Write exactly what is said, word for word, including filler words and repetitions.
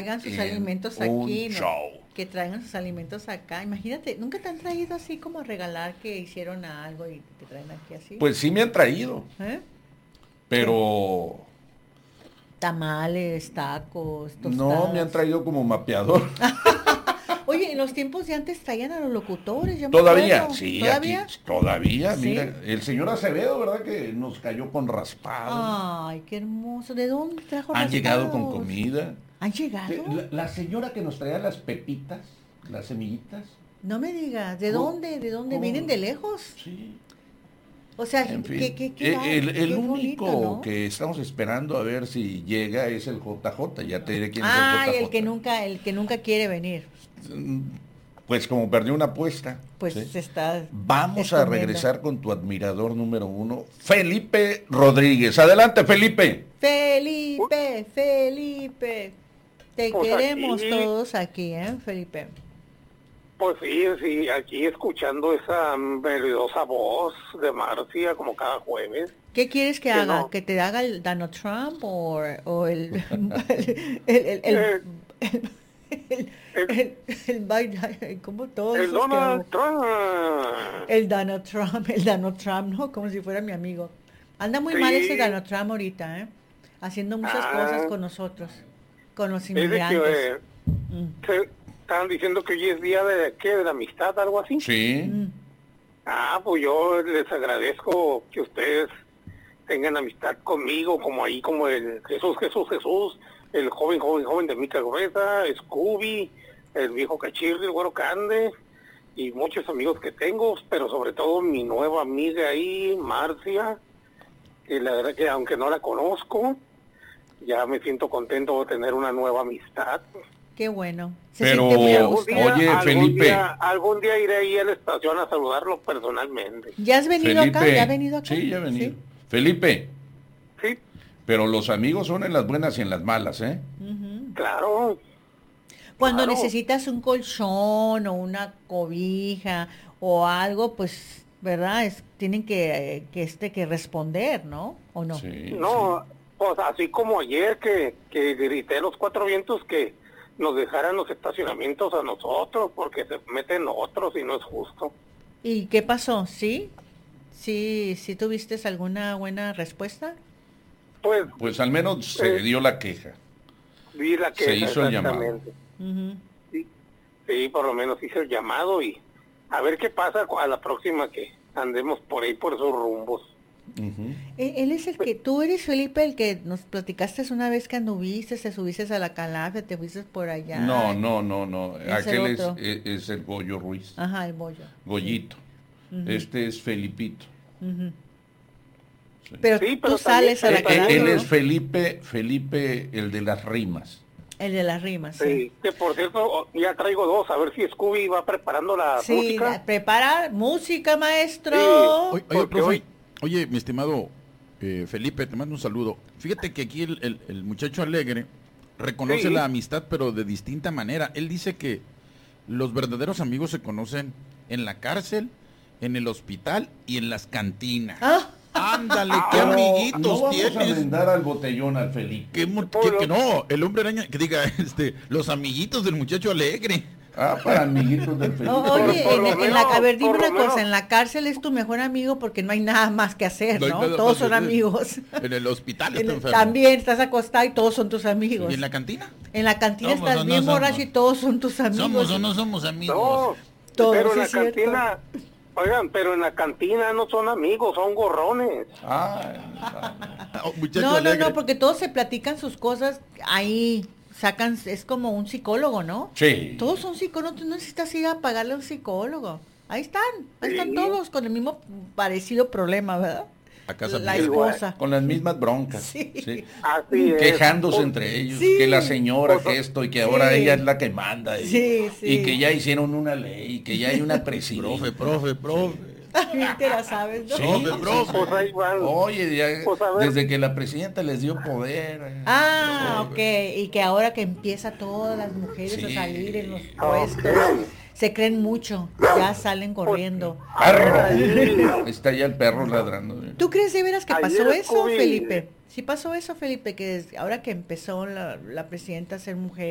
traigan sus alimentos aquí, ¿no? Show. Que traigan sus alimentos acá. Imagínate, ¿nunca te han traído así como a regalar que hicieron algo y te traen aquí así? Pues sí me han traído, ¿Eh? pero Tamales, tacos, tostadas. no me han traído como mapeador. Oye, en los tiempos de antes traían a los locutores, yo me Todavía, acuerdo. sí, ¿Todavía? aquí, todavía, ¿Sí? mira, el señor Acevedo, ¿verdad? Que nos cayó con raspado. Ay, qué hermoso. ¿De dónde trajo Han llegado con raspados? comida. ¿Han llegado? La, la señora que nos traía las pepitas, las semillitas. No me digas, ¿de ¿Cómo? dónde? ¿De dónde? ¿Cómo? ¿Vienen de lejos? Sí. O sea, En fin, ¿qué, qué, qué Eh, va- el, el qué único bonito, ¿no? que estamos esperando a ver si llega es el J J. Ya te diré quién Ay, es el J J. el que nunca, el que nunca quiere venir. Pues como perdió una apuesta. Pues ¿sí? se está Vamos a escondiendo. regresar con tu admirador número uno, Felipe Rodríguez. Adelante, Felipe. Felipe, Felipe. Te Pues queremos aquí- todos aquí, ¿eh, Felipe? Pues sí, sí, aquí escuchando esa melodiosa voz de Marcia como cada jueves. ¿Qué quieres que Que haga? no. ¿Que te haga el Donald Trump o, o el, el, el, el, Eh, el, el, el, el Biden, ¿cómo todos El esos que Donald hago? Trump. El Donald Trump, el Donald Trump, ¿no? Como si fuera mi amigo. Anda muy Sí. mal ese Donald Trump ahorita, ¿eh? Haciendo muchas Ah. cosas con nosotros, con los Es de que inmigrantes. eh, Mm. se- estaban diciendo que hoy es día de, ¿qué? De la amistad, algo así. Sí. Mm. Ah, pues yo les agradezco que ustedes tengan amistad conmigo, como ahí, como el Jesús, Jesús, Jesús, el joven, joven, joven de Mica Gruesa, Scooby, el viejo Cachirri, el güero Cande, y muchos amigos que tengo, pero sobre todo mi nueva amiga ahí, Marcia, que la verdad que aunque no la conozco, ya me siento contento de tener una nueva amistad. Qué bueno. Se Pero- siente muy a Algún gusto. día- Oye, algún Felipe. día- algún día iré ahí a la estación a saludarlo personalmente. ¿Ya has venido Felipe. acá? ¿Ya has venido acá? Sí, ya he venido. ¿Sí? Felipe, Sí, pero los amigos son en las buenas y en las malas, ¿eh? Ujú. claro. Cuando Claro. necesitas un colchón o una cobija o algo, pues, ¿verdad? Es, tienen que, eh, que, este, que responder, ¿no? ¿O no? Sí. No, pues así como ayer que, que grité a los cuatro vientos que nos dejaran los estacionamientos a nosotros porque se meten otros y no es justo. ¿Y qué pasó? ¿Sí? ¿Sí, sí tuviste alguna buena respuesta? Pues Pues al menos se Eh. dio la queja. vi la que Se hizo el llamado. Ujú. Sí, sí, por lo menos hice el llamado y a ver qué pasa a la próxima que andemos por ahí por esos rumbos. Ujú. Él, él es el que, tú eres Felipe, el que nos platicaste una vez que anduviste, te subiste a la calafia, te fuiste por allá. No, no, no, no. Es el Aquel es, otro. es, es el Goyo Ruiz. Ajá, el bollo. Goyito. Ujú. Este es Felipito. Ujú. Sí. Pero Sí, tú pero sales a la también- Eh, eh, calafia, él ¿no? es Felipe, Felipe, el de las rimas. El de las rimas, sí. Sí, que por cierto ya traigo dos, a ver si Scooby va preparando la Sí, música. la- prepara música, maestro. Sí. Oye, oye, Porque profe, hoy- oye, mi estimado eh, Felipe, te mando un saludo. Fíjate que aquí el, el- el muchacho alegre reconoce Sí. la amistad, pero de distinta manera. Él dice que los verdaderos amigos se conocen en la cárcel, en el hospital y en las cantinas. Ah, Ándale, qué Pero amiguitos no vamos a tienes. brindar al botellón al Felipe. Que, mu- que- que no, el hombre araña, que diga, este, los amiguitos del muchacho alegre. Ah, para amiguitos del Felipe. o- oye, por en, lo en la, menos- a ver, dime por lo una cosa, menos- en la cárcel es tu mejor amigo porque no hay nada más que hacer, No hay ¿no? nada Todos más son que hacer. amigos. En el hospital En está el- enfermo. también estás acostado y todos son tus amigos. ¿Y en la cantina? En la cantina Somos estás o no bien somos. borracho y todos son tus amigos. ¿Somos o no somos amigos? No, Todo, pero sí en la es cierto. cantina, oigan, pero en la cantina no son amigos, son gorrones. Ay, Oh, muchacho No, no, alegre. no, porque todos se platican sus cosas ahí, sacan, es como un psicólogo, ¿no? sí. Todos son psicólogos, tú no necesitas ir a pagarle a un psicólogo. Ahí están, ahí están Sí. todos con el mismo parecido problema, ¿verdad? A casa La mía. esposa. Con las mismas broncas. Sí. sí. Así es. Quejándose Pues, entre ellos, Sí. que la señora Pues, que esto y que ahora sí. ella es la que manda y, Sí, sí. y que ya hicieron una ley, que ya hay una presidenta. Profe, profe, profe. También te la sabes, ¿no? Sí, Profe, sí, profe. Pues ahí van. Oye, ya- Pues, a ver. desde que la presidenta les dio poder. eh. Ah, ok, y que ahora que empieza todas las mujeres Sí. a salir en los Ok. puestos, se creen mucho, ya salen corriendo. ¡Perro! Está ya el perro ladrando. eh. ¿Tú crees de veras que Ayer pasó eso, Scooby- Felipe? Sí pasó eso, Felipe, que es- ahora que empezó la, la presidenta a ser mujer,